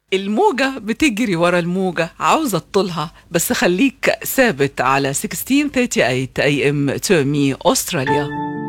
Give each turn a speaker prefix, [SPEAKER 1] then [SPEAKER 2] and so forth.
[SPEAKER 1] الموجة بتجري ورا الموجة، عاوزة تطولها، بس خليك ثابت على 1638 AM to me أستراليا.